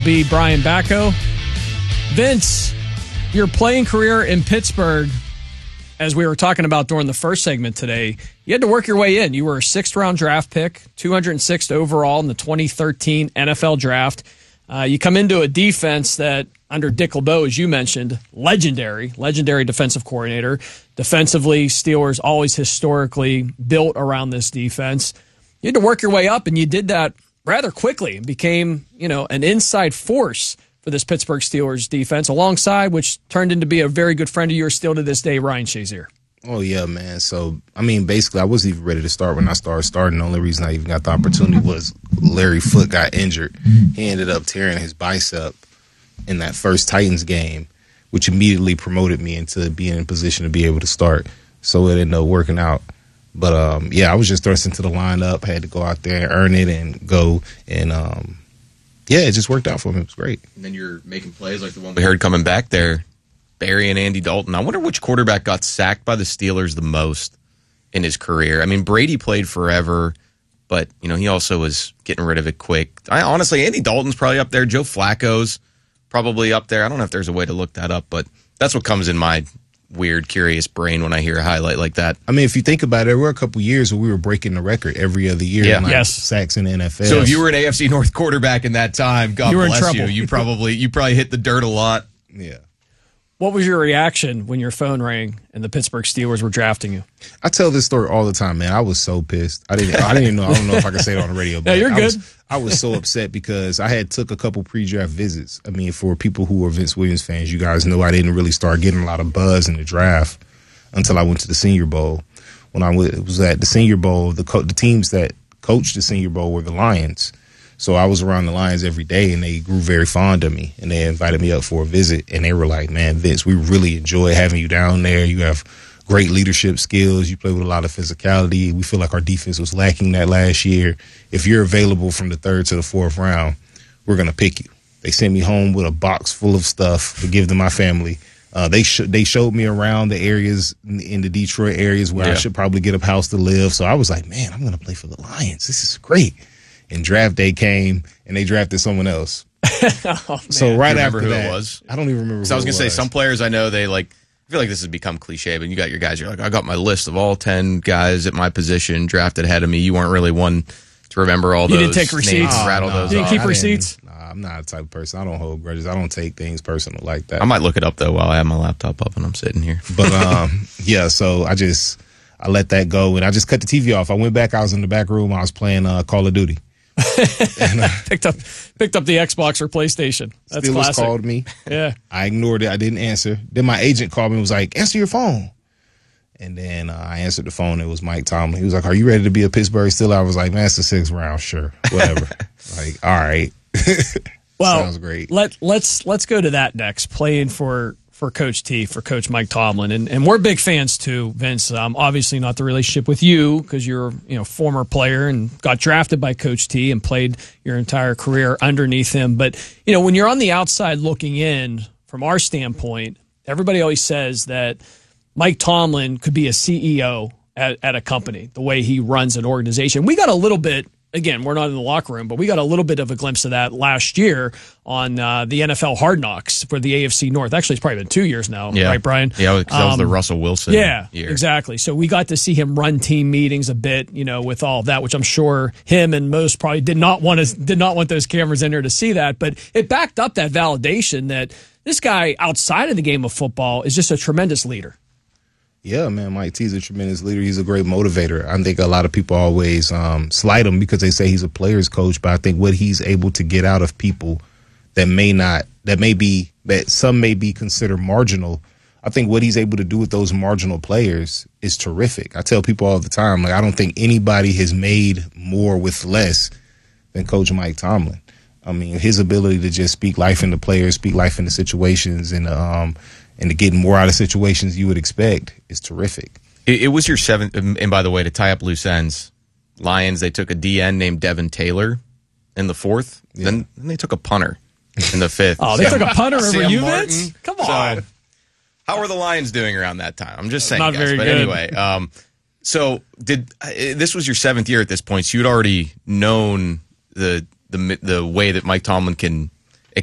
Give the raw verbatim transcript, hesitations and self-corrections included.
Be Brian Bacco. Vince, your playing career in Pittsburgh, as we were talking about during the first segment today, you had to work your way in. You were a sixth-round draft pick, two hundred sixth overall in the twenty thirteen N F L Draft. Uh, you come into a defense that, under Dick LeBeau, as you mentioned, legendary, legendary defensive coordinator. Defensively, Steelers always historically built around this defense. You had to work your way up, and you did that rather quickly and became, you know, an inside force for this Pittsburgh Steelers defense, alongside which turned into be a very good friend of yours still to this day, Ryan Shazier. Oh, yeah, man. So, I mean, basically, I wasn't even ready to start when I started starting. The only reason I even got the opportunity was Larry Foote got injured. He ended up tearing his bicep in that first Titans game, which immediately promoted me into being in position to be able to start. So it ended up working out. But, um, yeah, I was just thrust into the lineup, had to go out there and earn it and go. And, um, yeah, it just worked out for me. It was great. And then you're making plays like the one we heard coming back there, Barry and Andy Dalton. I wonder which quarterback got sacked by the Steelers the most in his career. I mean, Brady played forever, but, you know, he also was getting rid of it quick. I honestly, Andy Dalton's probably up there. Joe Flacco's probably up there. I don't know if there's a way to look that up, but that's what comes in my weird, curious brain when I hear a highlight like that. I mean, if you think about it, there were a couple years where we were breaking the record every other year. Yeah. In like Yes. sacks in the N F L. So if you were an A F C North quarterback in that time, God You were in bless trouble. you. You probably you probably hit the dirt a lot. Yeah. What was your reaction when your phone rang and the Pittsburgh Steelers were drafting you? I tell this story all the time, man. I was so pissed. I didn't. I didn't even know. I don't know if I can say it on the radio. But Yeah, you're I good. Was, I was so upset because I had took a couple pre-draft visits. I mean, for people who are Vince Williams fans, you guys know I didn't really start getting a lot of buzz in the draft until I went to the Senior Bowl. When I was at the Senior Bowl, the co- the teams that coached the Senior Bowl were the Lions. So I was around the Lions every day, and they grew very fond of me, and they invited me up for a visit, and they were like, man, Vince, we really enjoy having you down there. You have great leadership skills. You play with a lot of physicality. We feel like our defense was lacking that last year. If you're available from the third to the fourth round, we're going to pick you. They sent me home with a box full of stuff to give to my family. Uh, they sh- they showed me around the areas in, in the Detroit areas where Yeah. I should probably get a house to live. So I was like, man, I'm going to play for the Lions. This is great. And draft day came, and they drafted someone else. Oh, So right Do you remember after who that, it was? I don't even remember. So I was who going it to say, some players I know, they like, I feel like this has become cliche, but you got your guys, you're like, I got my list of all ten guys at my position drafted ahead of me. You weren't really one to remember all You those didn't take names, receipts? Oh, rattle no. those You didn't off. keep I receipts? Nah, I'm not a type of person. I don't hold grudges. I don't take things personal like that. I might look it up, though, while I have my laptop up and I'm sitting here. But um, yeah, so I just I let that go, and I just cut the T V off. I went back. I was in the back room. I was playing uh, Call of Duty. and, uh, picked up picked up the Xbox or PlayStation. That's Steelers classic. called me. Yeah. I ignored it. I didn't answer. Then my agent called me and was like, answer your phone. And then uh, I answered the phone. It was Mike Tomlin. He was like, are you ready to be a Pittsburgh Steeler? I was like, man, it's the sixth round. Sure. Whatever. Like, all right. Well, Sounds great. Let let's let's go to that next. Playing for for Coach T, for Coach Mike Tomlin, and and we're big fans too, Vince. Um, obviously not the relationship with you because you're you know former player and got drafted by Coach T and played your entire career underneath him. But you know when you're on the outside looking in, from our standpoint, everybody always says that Mike Tomlin could be a C E O at, at a company, the way he runs an organization. We got a little bit. Again, we're not in the locker room, but we got a little bit of a glimpse of that last year on uh, the N F L Hard Knocks for the A F C North. Actually, it's probably been two years now, Yeah. right, Brian? Yeah, because that was the Um, Russell Wilson Yeah, year. exactly. So we got to see him run team meetings a bit, you know, with all of that, which I'm sure him and most probably did not want to did not want those cameras in there to see that. But it backed up that validation that this guy outside of the game of football is just a tremendous leader. Yeah, man, Mike T's a tremendous leader. He's a great motivator. I think a lot of people always um, slight him because they say he's a player's coach, but I think what he's able to get out of people that may not, that may be, that some may be considered marginal, I think what he's able to do with those marginal players is terrific. I tell people all the time, like, I don't think anybody has made more with less than Coach Mike Tomlin. I mean, his ability to just speak life into players, speak life into situations, and um, and to get more out of situations you would expect is terrific. It, it was your seventh, and by the way, to tie up loose ends, Lions, they took a D N named Devin Taylor in the fourth. Yeah. Then, then they took a punter in the fifth. Oh, they Sam- took a punter over Sam you, Martin. Vince? Come So, on. how were the Lions doing around that time? I'm just saying, Not guys. very But good. anyway, um, so did uh, this was your seventh year at this point, so you'd already known the the the way that Mike Tomlin can